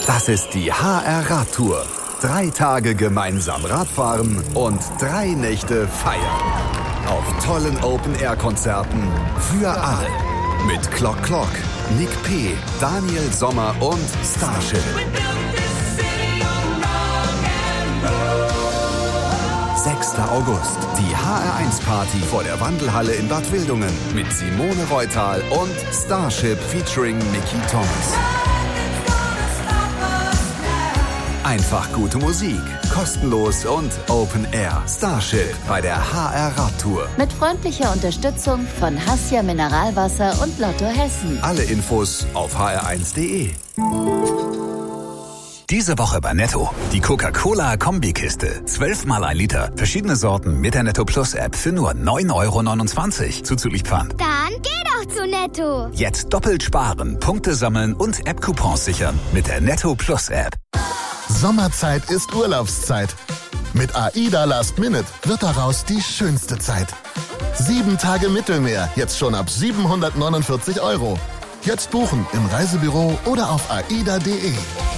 Das ist die HR-Radtour. 3 Tage gemeinsam Radfahren und 3 Nächte feiern. Auf tollen Open-Air-Konzerten für alle. Mit Clock Clock, Nick P., Daniel Sommer und Starship. 6. August, die HR1-Party vor der Wandelhalle in Bad Wildungen mit Simone Reutal und Starship featuring Nicky Thomas. Einfach gute Musik, kostenlos und Open Air. Starship bei der HR-Radtour. Mit freundlicher Unterstützung von Hassia Mineralwasser und Lotto Hessen. Alle Infos auf hr1.de. Diese Woche bei Netto. Die Coca-Cola-Kombikiste. 12 mal 1 Liter. Verschiedene Sorten mit der Netto Plus App für nur 9,29 € zuzüglich Pfand. Dann geh doch zu Netto. Jetzt doppelt sparen, Punkte sammeln und App-Coupons sichern mit der Netto Plus App. Sommerzeit ist Urlaubszeit. Mit AIDA Last Minute wird daraus die schönste Zeit. 7 Tage Mittelmeer, jetzt schon ab 749 €. Jetzt buchen im Reisebüro oder auf aida.de.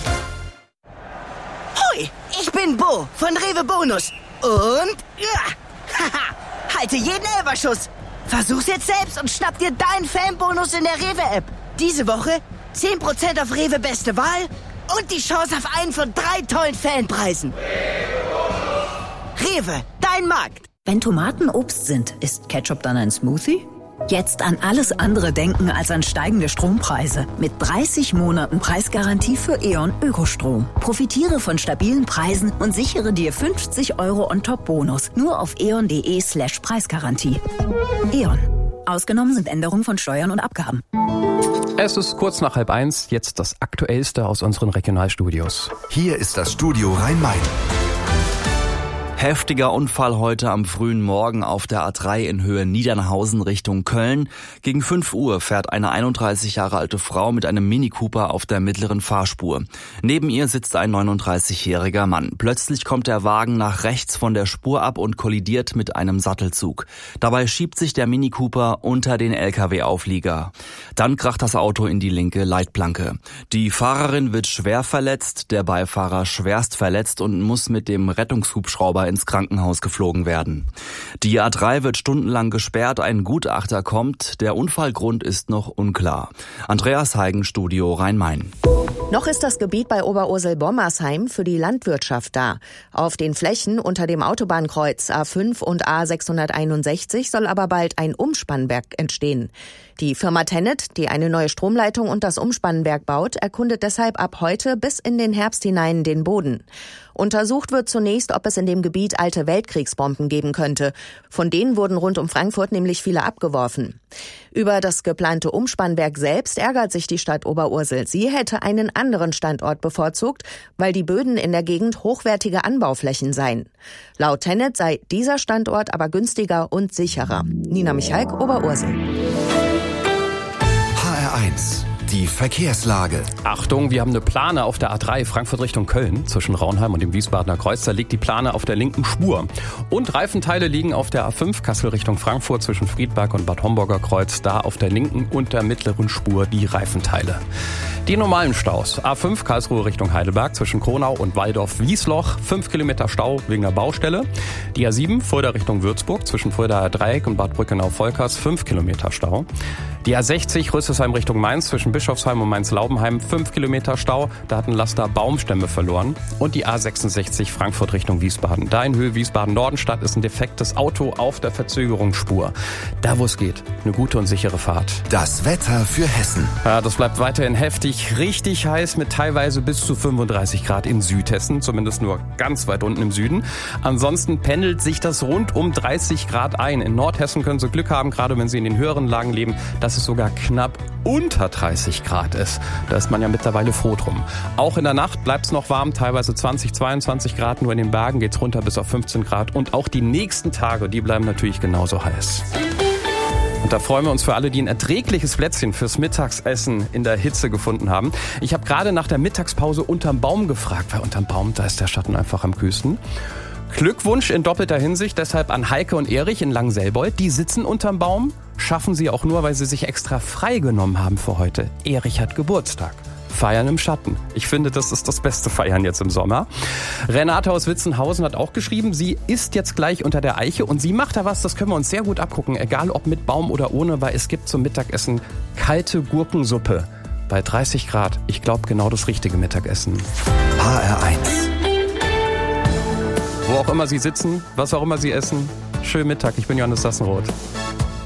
Hoi, ich bin Bo von Rewe Bonus. Und halte jeden Elferschuss. Versuch's jetzt selbst und schnapp dir deinen Fanbonus in der Rewe-App. Diese Woche 10% auf Rewe Beste Wahl und die Chance auf einen von 3 tollen Fanpreisen. Rewe, dein Markt. Wenn Tomaten Obst sind, ist Ketchup dann ein Smoothie? Jetzt an alles andere denken als an steigende Strompreise. Mit 30 Monaten Preisgarantie für E.ON Ökostrom. Profitiere von stabilen Preisen und sichere dir 50 € on-top-Bonus. Nur auf eon.de/Preisgarantie. E.ON. Ausgenommen sind Änderungen von Steuern und Abgaben. Es ist kurz nach 12:30, jetzt das Aktuellste aus unseren Regionalstudios. Hier ist das Studio Rhein-Main. Heftiger Unfall heute am frühen Morgen auf der A3 in Höhe Niedernhausen Richtung Köln. Gegen 5 Uhr fährt eine 31 Jahre alte Frau mit einem Mini Cooper auf der mittleren Fahrspur. Neben ihr sitzt ein 39-jähriger Mann. Plötzlich kommt der Wagen nach rechts von der Spur ab und kollidiert mit einem Sattelzug. Dabei schiebt sich der Mini Cooper unter den LKW-Auflieger. Dann kracht das Auto in die linke Leitplanke. Die Fahrerin wird schwer verletzt, der Beifahrer schwerst verletzt und muss mit dem Rettungshubschrauber ins Krankenhaus geflogen werden. Die A3 wird stundenlang gesperrt, ein Gutachter kommt. Der Unfallgrund ist noch unklar. Andreas Heigen, Studio Rhein-Main. Noch ist das Gebiet bei Oberursel-Bommersheim für die Landwirtschaft da. Auf den Flächen unter dem Autobahnkreuz A5 und A661 soll aber bald ein Umspannwerk entstehen. Die Firma Tennet, die eine neue Stromleitung und das Umspannwerk baut, erkundet deshalb ab heute bis in den Herbst hinein den Boden. Untersucht wird zunächst, ob es in dem Gebiet alte Weltkriegsbomben geben könnte. Von denen wurden rund um Frankfurt nämlich viele abgeworfen. Über das geplante Umspannwerk selbst ärgert sich die Stadt Oberursel. Sie hätte einen anderen Standort bevorzugt, weil die Böden in der Gegend hochwertige Anbauflächen seien. Laut Tennet sei dieser Standort aber günstiger und sicherer. Nina Michalk, Oberursel. HR1, die Verkehrslage. Achtung, wir haben eine Plane auf der A3 Frankfurt Richtung Köln zwischen Raunheim und dem Wiesbadener Kreuz. Da liegt die Plane auf der linken Spur. Und Reifenteile liegen auf der A5 Kassel Richtung Frankfurt zwischen Friedberg und Bad Homburger Kreuz. Da auf der linken und der mittleren Spur die Reifenteile. Die normalen Staus. A5 Karlsruhe Richtung Heidelberg zwischen Kronau und Waldorf-Wiesloch. 5 Kilometer Stau wegen der Baustelle. Die A7 Fulda Richtung Würzburg zwischen Fuldaer Dreieck und Bad Brückenau-Volkers. 5 Kilometer Stau. Die A60 Rüsselsheim Richtung Mainz zwischen Bischofsheim und Mainz-Laubenheim. 5 Kilometer Stau. Da hat ein Laster Baumstämme verloren. Und die A66 Frankfurt Richtung Wiesbaden. Da in Höhe Wiesbaden-Nordenstadt ist ein defektes Auto auf der Verzögerungsspur. Da wo es geht. Eine gute und sichere Fahrt. Das Wetter für Hessen. Ja, das bleibt weiterhin heftig. Richtig heiß mit teilweise bis zu 35 Grad in Südhessen, zumindest nur ganz weit unten im Süden. Ansonsten pendelt sich das rund um 30 Grad ein. In Nordhessen können Sie Glück haben, gerade wenn Sie in den höheren Lagen leben, dass es sogar knapp unter 30 Grad ist. Da ist man ja mittlerweile froh drum. Auch in der Nacht bleibt es noch warm, teilweise 20, 22 Grad. Nur in den Bergen geht es runter bis auf 15 Grad. Und auch die nächsten Tage, die bleiben natürlich genauso heiß. Und da freuen wir uns für alle, die ein erträgliches Plätzchen fürs Mittagsessen in der Hitze gefunden haben. Ich habe gerade nach der Mittagspause unterm Baum gefragt, weil unterm Baum, da ist der Schatten einfach am kühlsten. Glückwunsch in doppelter Hinsicht deshalb an Heike und Erich in Langselbold. Die sitzen unterm Baum, schaffen sie auch nur, weil sie sich extra frei genommen haben für heute. Erich hat Geburtstag. Feiern im Schatten. Ich finde, das ist das beste Feiern jetzt im Sommer. Renate aus Witzenhausen hat auch geschrieben, sie isst jetzt gleich unter der Eiche und sie macht da was, das können wir uns sehr gut abgucken, egal ob mit Baum oder ohne, weil es gibt zum Mittagessen kalte Gurkensuppe bei 30 Grad. Ich glaube, genau das richtige Mittagessen. HR1. Wo auch immer Sie sitzen, was auch immer Sie essen, schönen Mittag. Ich bin Johannes Sassenroth.